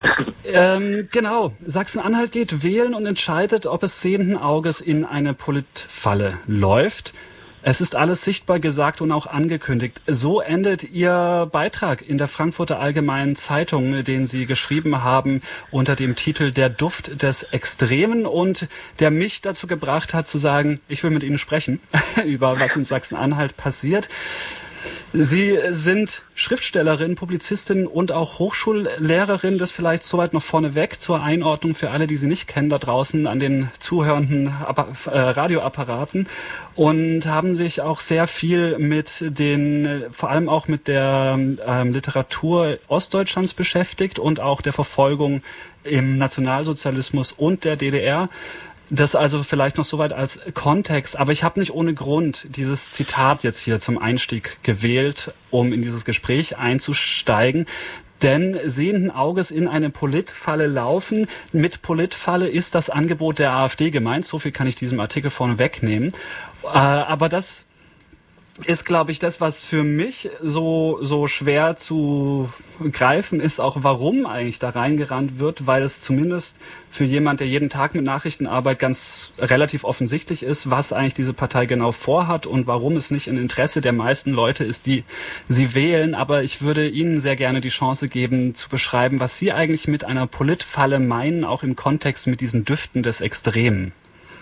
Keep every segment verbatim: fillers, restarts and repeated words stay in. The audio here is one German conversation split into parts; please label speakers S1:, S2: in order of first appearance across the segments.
S1: Ähm, genau. Sachsen-Anhalt geht wählen und entscheidet, ob es sehenden Auges in eine Politfalle läuft. Es ist alles sichtbar gesagt und auch angekündigt. So endet Ihr Beitrag in der Frankfurter Allgemeinen Zeitung, den Sie geschrieben haben unter dem Titel Der Duft des Extremen und der mich dazu gebracht hat zu sagen, ich will mit Ihnen sprechen über was in Sachsen-Anhalt passiert. Sie sind Schriftstellerin, Publizistin und auch Hochschullehrerin. Das vielleicht soweit noch vorneweg zur Einordnung für alle, die Sie nicht kennen da draußen an den zuhörenden Appa- äh, Radioapparaten und haben sich auch sehr viel mit den, vor allem auch mit der ähm, Literatur Ostdeutschlands beschäftigt und auch der Verfolgung im Nationalsozialismus und der D D R. Das also vielleicht noch soweit als Kontext, aber ich habe nicht ohne Grund dieses Zitat jetzt hier zum Einstieg gewählt, um in dieses Gespräch einzusteigen. Denn sehenden Auges in eine Politfalle laufen. Mit Politfalle ist das Angebot der AfD gemeint. So viel kann ich diesem Artikel vorne wegnehmen. Äh, aber das ist, glaube ich, das, was für mich so so schwer zu greifen ist, auch warum eigentlich da reingerannt wird, weil es zumindest für jemand, der jeden Tag mit Nachrichten arbeitet, ganz relativ offensichtlich ist, was eigentlich diese Partei genau vorhat und warum es nicht im Interesse der meisten Leute ist, die sie wählen. Aber ich würde Ihnen sehr gerne die Chance geben, zu beschreiben, was Sie eigentlich mit einer Politfalle meinen, auch im Kontext mit diesen Düften des Extremen.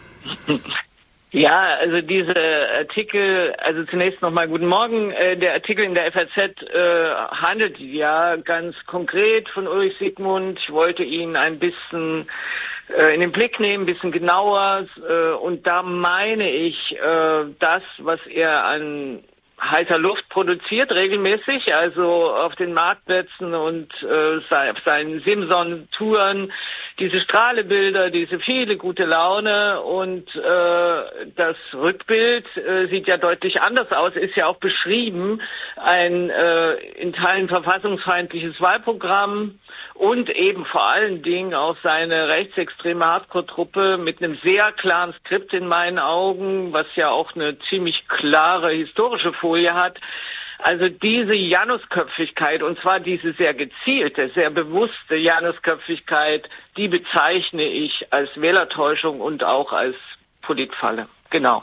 S2: Ja, also diese Artikel, also zunächst nochmal guten Morgen. Äh, der Artikel in der F A Z äh, handelt ja ganz konkret von Ulrich Siegmund. Ich wollte ihn ein bisschen äh, in den Blick nehmen, ein bisschen genauer. Äh, und da meine ich äh, das, was er an heißer Luft produziert regelmäßig, also auf den Marktplätzen und äh, auf seinen Simson-Touren, diese Strahlebilder, diese viele gute Laune und äh, das Rückbild äh, sieht ja deutlich anders aus, ist ja auch beschrieben, ein äh, in Teilen verfassungsfeindliches Wahlprogramm und eben vor allen Dingen auch seine rechtsextreme Hardcore-Truppe mit einem sehr klaren Skript in meinen Augen, was ja auch eine ziemlich klare historische Folie hat. Also diese Janusköpfigkeit, und zwar diese sehr gezielte, sehr bewusste Janusköpfigkeit, die bezeichne ich als Wählertäuschung und auch als Politfalle. Genau.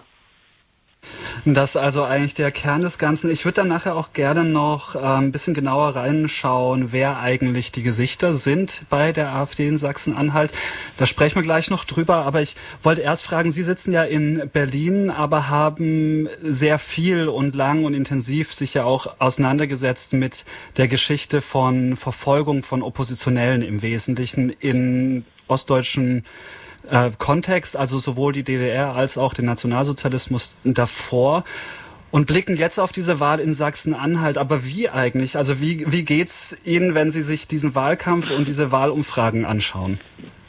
S1: Das ist also eigentlich der Kern des Ganzen. Ich würde dann nachher auch gerne noch äh, ein bisschen genauer reinschauen, wer eigentlich die Gesichter sind bei der AfD in Sachsen-Anhalt. Da sprechen wir gleich noch drüber. Aber ich wollte erst fragen, Sie sitzen ja in Berlin, aber haben sehr viel und lang und intensiv sich ja auch auseinandergesetzt mit der Geschichte von Verfolgung von Oppositionellen im Wesentlichen in ostdeutschen Äh, Kontext, also sowohl die D D R als auch den Nationalsozialismus davor und blicken jetzt auf diese Wahl in Sachsen-Anhalt. Aber wie eigentlich? Also wie, wie geht's Ihnen, wenn Sie sich diesen Wahlkampf und diese Wahlumfragen anschauen?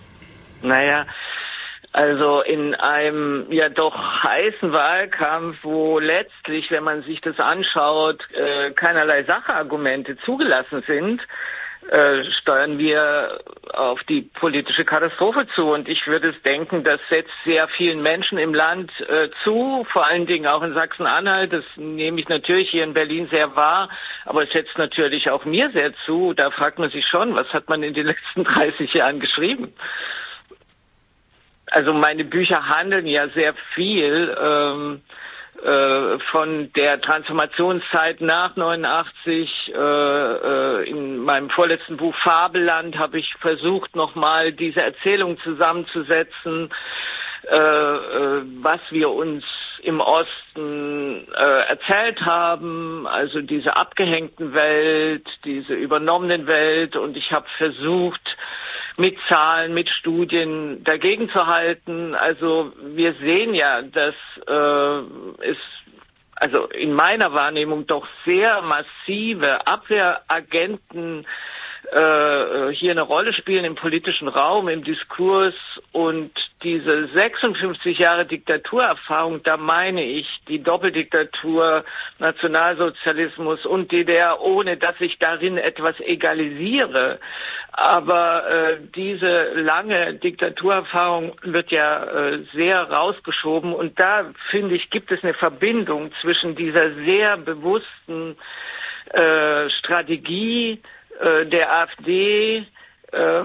S2: Naja, also in einem ja doch heißen Wahlkampf, wo letztlich, wenn man sich das anschaut, äh, keinerlei Sachargumente zugelassen sind, Äh, steuern wir auf die politische Katastrophe zu. Und ich würde denken, das setzt sehr vielen Menschen im Land äh, zu, vor allen Dingen auch in Sachsen-Anhalt. Das nehme ich natürlich hier in Berlin sehr wahr, aber es setzt natürlich auch mir sehr zu. Da fragt man sich schon, was hat man in den letzten dreißig Jahren geschrieben? Also meine Bücher handeln ja sehr viel ähm, von der Transformationszeit nach neunundachtzig. Äh, in meinem vorletzten Buch Fabelland habe ich versucht, nochmal diese Erzählung zusammenzusetzen, äh, was wir uns im Osten äh, erzählt haben, also diese abgehängten Welt, diese übernommenen Welt, und ich habe versucht, mit Zahlen, mit Studien dagegen zu halten. Also wir sehen ja, dass äh, es also in meiner Wahrnehmung doch sehr massive Abwehragenten äh, hier eine Rolle spielen im politischen Raum, im Diskurs, und diese sechsundfünfzig Jahre Diktaturerfahrung, da meine ich die Doppeldiktatur, Nationalsozialismus und D D R, ohne dass ich darin etwas egalisiere. Aber äh, diese lange Diktaturerfahrung wird ja äh, sehr rausgeschoben, und da, finde ich, gibt es eine Verbindung zwischen dieser sehr bewussten äh, Strategie äh, der AfD, äh,